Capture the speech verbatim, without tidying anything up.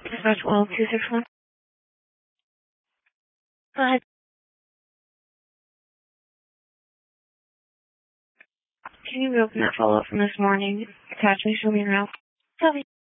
Dispatch one two six one. Go ahead. Can you reopen that follow-up from this morning? Attachment, show me around. Copy.